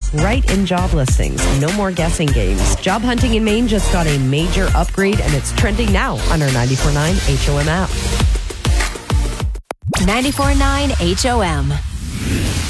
right in job listings. No more guessing games. Job hunting in Maine just got a major upgrade, and it's trending now on our 94.9 HOM app. 94.9 HOM.